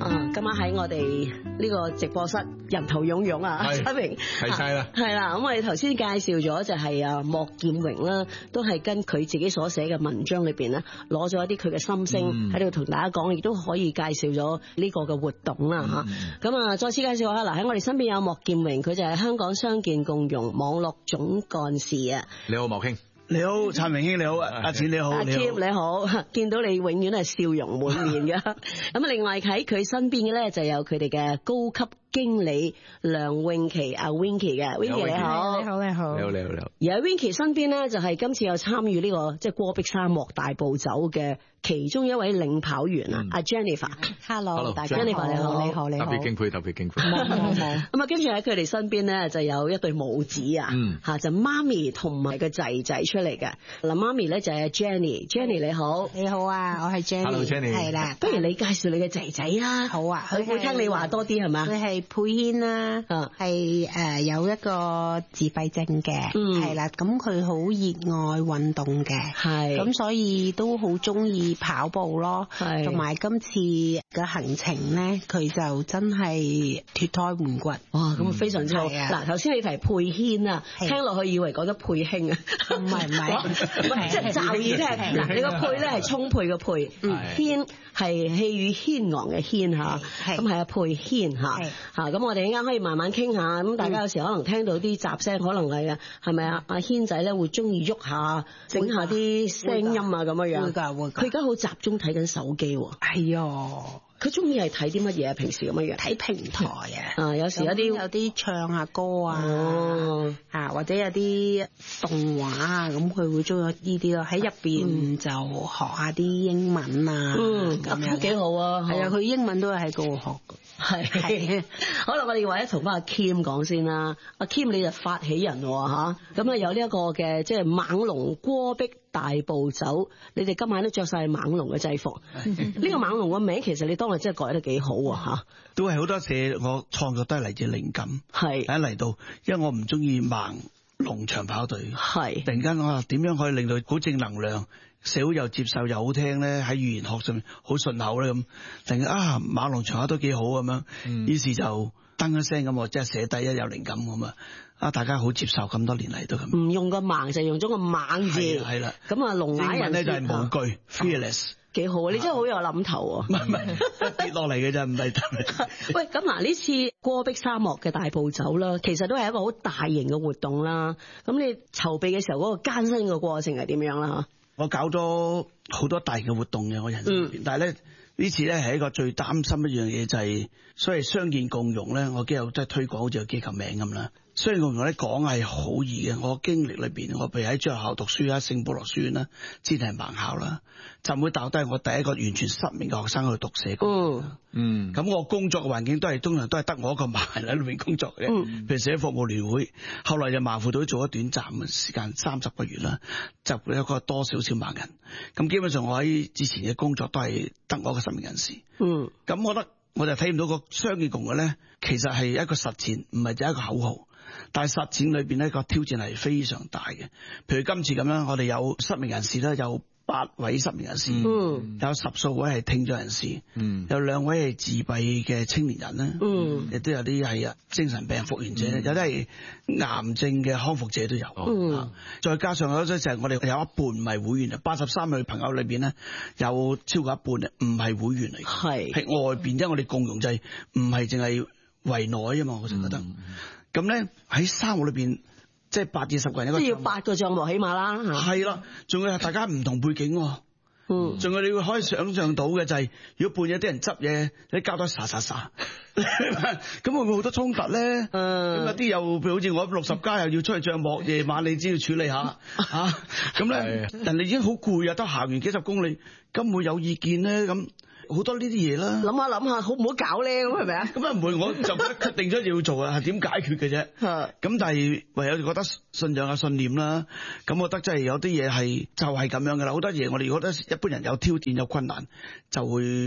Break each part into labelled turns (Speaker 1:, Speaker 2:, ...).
Speaker 1: 今晚喺我哋呢個直播室人頭湧湧啊，阿明
Speaker 2: 係晒啦，
Speaker 1: 係啦。咁我哋頭先介紹咗就係莫劍榮啦，都係跟佢自己所寫嘅文章裏邊咧，攞咗一啲佢嘅心聲喺度同大家講，亦都可以介紹咗呢個嘅活動啦嚇。咁啊，再次介紹下嗱，喺我哋身邊有莫劍榮，佢就係香港傷健共融網絡總幹事啊。
Speaker 2: 你好，莫兄。
Speaker 3: 你好，燦明兄你好，阿展你好，
Speaker 1: 阿 Kim 你好，見到你永遠係笑容滿面嘅。咁另外喺佢身邊嘅咧就有佢哋嘅高級經理梁詠琪阿 Winky 嘅 Winky 你好，
Speaker 4: 你好。
Speaker 1: 而喺 Winky 身邊咧就係今次有參與呢個即係戈壁沙漠大步走嘅其中一位領跑員啊，阿 Jennifer。Hello， 大家 Jennifer 你好。
Speaker 2: 特別敬佩。
Speaker 1: 咁啊，跟住喺佢哋身邊咧就有一對母子啊，就媽咪同埋個仔仔出嚟嘅。嗱，媽咪咧就係 Jenny 你好。
Speaker 4: 你好啊，我係 Jenny。
Speaker 2: Hello Jenny。
Speaker 4: 係啦，
Speaker 1: 不如你介紹你嘅仔仔啦。
Speaker 4: 好啊，
Speaker 1: 佢會聽你話多啲係嘛？
Speaker 4: 佢係佩軒啦，係有一個自閉症嘅，係啦，咁佢好熱愛運動嘅，係，咁所以都好中意跑步咯，係，同埋今次嘅行程咧，佢就真係脫胎換骨，
Speaker 1: 哇，咁非常之好。嗱，頭先你提佩軒啊，聽落去以為講得佩卿啊，唔係，即係驟耳聽。嗱，你個佩咧係充沛嘅佩，軒係氣宇軒昂嘅軒嚇，咁係阿佩軒嚇。咁我哋陣間可以慢慢傾下，咁大家有時可能聽到啲雜聲，可能係係咪阿軒仔咧會中意喐下，整下啲聲音啊咁樣樣。會㗎。佢而家好集中睇緊手機喎。係啊。佢中意係睇啲乜嘢啊？平時咁樣樣睇平台啊。有時有啲唱下歌啊，或者有啲動畫啊，咁佢會中意呢啲咯。喺入邊就學下啲英文啊，咁樣都幾好啊。係啊，佢英文都係喺嗰度學。係，好啦，我哋或者同翻阿 Kim 講先啦。阿 Kim 你就發起人喎，咁啊有呢一個嘅即係猛龍戈壁大步走，你哋今晚都着晒猛龍嘅制服。呢個猛龍個名其實你當日真係改得幾好啊，
Speaker 3: 都係好多謝我創作都係嚟自靈感，係一嚟到，因為我唔中意盲龍長跑隊，係突然間我話點樣可以令到好正能量，社會又接受又好聽咧，喺語言學上面好順口咧，咁突然間馬龍長跑都幾好咁樣，於是就噔一聲咁，我即係寫低一有靈感咁啊，大家好接受，咁多年嚟都咁。唔用個盲就用咗個猛字，係啦。咁啊，聾啞人咧就係無懼 ，fearless， 幾好啊！你真係好有諗頭喎。唔係跌落嚟嘅啫，唔係。喂，咁嗱，呢次戈壁沙漠嘅大步走啦，其實都係一個好大型嘅活動啦。咁你籌備嘅時候嗰個艱辛嘅過程係點樣啦？我搞咗好多大嘅活動嘅我人生入邊，但係咧呢次咧係一個最擔心一樣嘢，就係所謂傷健共融咧，我今日即係推廣好似個機構名咁啦。傷健共融咧講係好易嘅，我經歷裏邊，我譬如喺將學校讀書啦，聖保羅書院啦，之前係盲校啦，浸會大學都係我第一個完全失明嘅學生去讀社工。咁我工作嘅環境通常都係得我一個盲人喺裏面工作嘅。譬如社服務聯會，後來就盲輔導做咗短暫嘅時間30個月啦，就有一個多少少盲人。咁基本上我喺之前嘅工作都係得我一個失明人士。咁我覺得我就睇唔到個傷健共融咧，其實係一個實踐，唔係就係一個口號。但係實踐裏邊呢個挑戰係非常大嘅。譬如今次咁樣，我哋有失明人士啦，有8位失明人士，有10數位係聽障人士，有2位係自閉嘅青年人啦，亦都有啲係精神病復原者，有啲係癌症嘅康復者都有。再加上有啲就係我哋有一半唔係會員，83位朋友裏邊呢，有超過一半唔係會員嚟，係外邊，因為我哋共融就係唔係淨係圍內啊嘛，我就覺得。咁咧喺沙漠裏邊，即係8至10個人一個，即係要8個帳幕起碼啦，係啦，仲要係大家唔同背景，仲有你會可以想象到嘅就係，如果半夜啲人執嘢，你交得沙，咁會唔會好多衝突咧？咁有啲又譬如好似我60加又要出去帳幕，夜晚你只要處理下咁咧，人哋已經好攰啊，都行完幾十公里，咁會有意見咧咁。好多呢啲嘢啦，諗下，好唔好搞咧？咁係咪啊？咁啊唔會，我就覺得決定咗要做啊，係點解決嘅啫？咁但係唯有覺得信仰嘅信念啦。咁我覺得真係有啲嘢係就係咁樣噶啦。好多嘢我哋覺得一般人有挑戰有困難，就會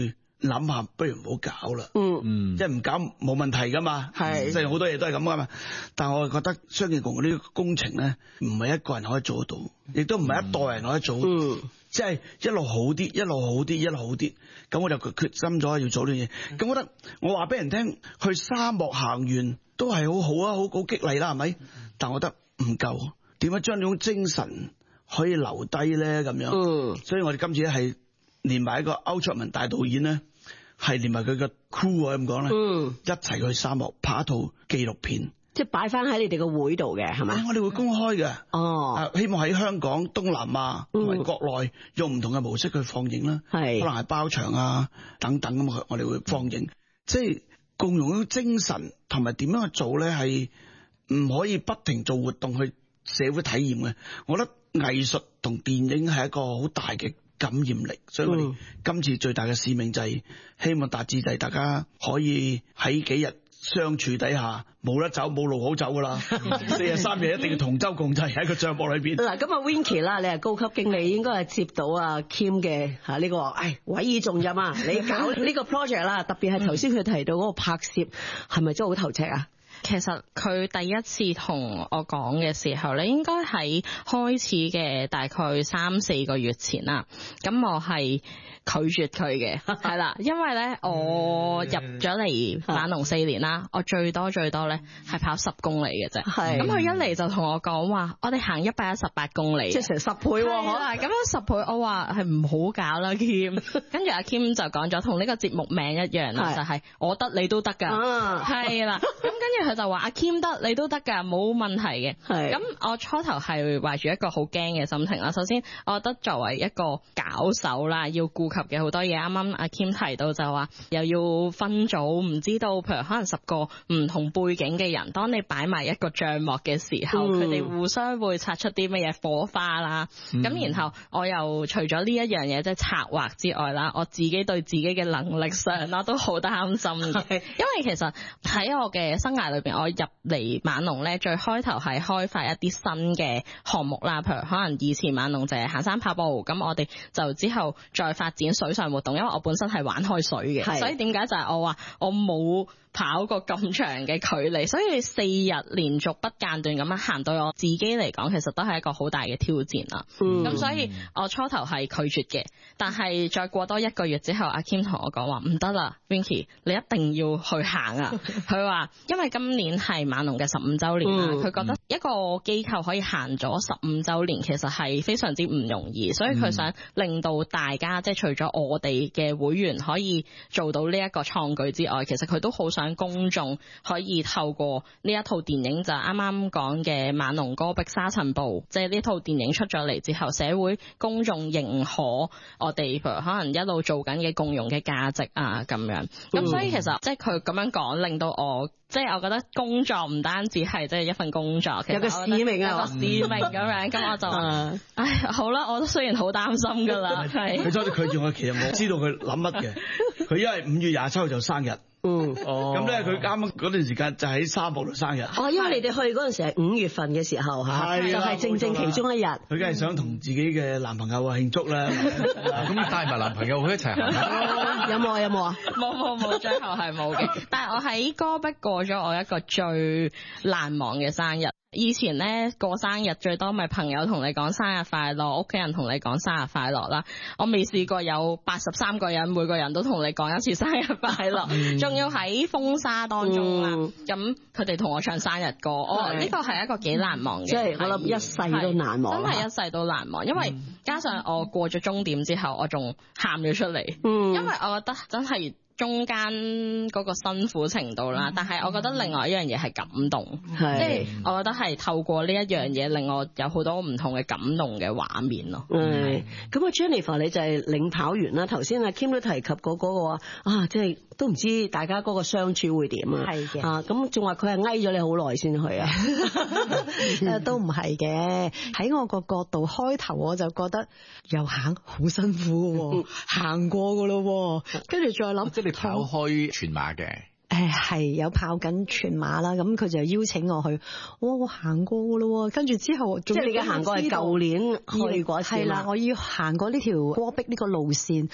Speaker 3: 諗下，不如唔好搞啦。即係唔搞冇問題噶嘛。即係好多嘢都係咁噶嘛。但係我係覺得傷健共呢個工程咧，唔係一個人可以做得到，亦都唔係一代人可以做。即係一路好啲，一路好啲，一路好啲。咁我就決心咗要做呢樣嘢。咁我覺得我話俾人聽，去沙漠行完都係好好啊，好激勵啦，係咪？但我覺得唔夠，點樣將呢種精神可以留低咧？咁樣。所以我哋今次咧係連埋一個歐卓文大導演咧，係連埋佢嘅 crew 啊咁講咧，一齊去沙漠拍一套紀錄片。
Speaker 1: 即係擺翻喺你哋個會度嘅係咪？我哋
Speaker 3: 會公開嘅。希望喺香港、東南亞同埋國內用唔同嘅模式去放映啦。可能係包場啊等等咁，我哋會放映。即係共融嗰種精神同埋點樣去做咧，係唔可以不停做活動去社會體驗嘅。我覺得藝術同電影係一個好大嘅感染力，所以我哋今次最大嘅使命就係希望達至就係大家可以喺幾日相處底下冇得走，冇路好走噶啦，43日一定要同舟共濟喺個帳幕裏邊。嗱，咁啊 Winky 啦，你係高級經理，應該係接到阿 Kim 嘅呢個委以重任啊！你搞呢個 project 啦，特別係頭先佢提到嗰個拍攝，係咪真係好頭赤啊？
Speaker 2: 其實佢第一次同我講嘅時候咧，應該喺開始嘅大概3-4個月前啦。咁我係拒絕佢嘅，係啦，因為咧我入咗嚟晚農4年啦，我最多咧係跑10公里嘅啫。咁佢一嚟就同我講話，我哋行118公里，
Speaker 1: 即係成10倍喎。
Speaker 2: 好啦，咁樣10倍，我話係唔好搞啦 Kim。跟住阿 Kim 就講咗，同呢個節目名一樣啦，就係我得你都得㗎。係啦，咁跟住佢就話阿 Kim 得你都得㗎，冇問題嘅。咁我初頭係懷住一個好驚嘅心情啦。首先，我覺得作為一個搞手啦，要顧及嘅好多嘢。啱啱阿 Kim 提到就話又要分組，唔知道譬如可能10個唔同背景嘅人，當你擺埋一個帳幕嘅時候，佢哋互相會擦出啲乜嘢火花啦。咁然後我又除咗呢一樣嘢即係策劃之外啦，我自己對自己嘅能力上啦都好擔心嘅。因為其實喺我嘅生涯裏邊，我入嚟晚農咧，最開頭係開發一啲新嘅項目啦，譬如可能以前晚農就係行山跑步，咁我哋就之後再發展水上活動，因為我本身係玩開水嘅，所以點解就係我話我冇跑過咁長嘅距離，所以4日連續不間斷咁樣行，對我自己嚟講其實都係一個好大嘅挑戰啦。咁所以我初頭係拒絕嘅，但係再過多1個月之後，阿 Kim 同我講話唔得啦 Winky 你一定要去行啊。佢話因為今年係晚農嘅15週年啦，佢覺得一個機構可以行咗15週年其實係非常之唔容易，所以佢想令到大家即係除咗我哋嘅會員可以做到呢一個創舉之外，其實佢都好想公眾可以透過呢一套電影，就啱啱講嘅晚農戈壁沙塵暴，即係呢套電影出咗嚟之後，社會公眾認可我哋譬如可能一路做緊嘅共融嘅價值啊咁樣。咁所以其實即係佢咁樣講，令到我即係我覺得工作唔單止係即係一份工作，其實有個使命啊，有個使命咁樣。咁我就唉好啦，我都雖然好擔心㗎啦，係。佢初時拒絕我，其實我知道佢諗乜嘅。佢因為5月27號就生日。咁咧佢啱啱嗰段時間就喺沙漠度生日。因為你哋去嗰陣時係5月份嘅時候嚇，就係正正其中一日。佢梗係想同自己嘅男朋友慶祝啦。咁帶埋男朋友去一齊行。有冇啊？冇，最後係冇嘅。但係我喺戈壁過咗我一個最難忘嘅生日。以前咧過生日最多咪朋友同你講生日快樂，屋企人同你講生日快樂啦。我未試過有83個人每個人都同你講一次生日快樂，仲要喺風沙當中啦。咁佢哋同我唱生日歌，呢個係一個幾難忘嘅，即係我諗一世都難忘，真係一世都難忘。因為加上我過咗終點之後，我仲喊咗出嚟，因為我覺得真係中間嗰個辛苦程度啦，但係我覺得另外一樣嘢係感動，即係我覺得係透過呢一樣嘢令我有好多唔同嘅感動嘅畫面咯。咁啊 Jennifer 你就係領跑員啦，頭先阿 Kim 都提及過嗰個即係都唔知大家嗰個相處會點啊？係嘅。咁仲話佢係翳咗你好耐先去啊？
Speaker 4: 都唔係嘅，喺我個角度開頭我就覺得又行好辛苦喎，行過噶咯，跟住再諗。即係你跑開全馬嘅？係有跑緊全馬啦，咁佢就邀請我去，我行過噶咯，跟住之後即係你嘅行過係舊年去過一次。係啦，我要行過呢條戈壁呢個路線，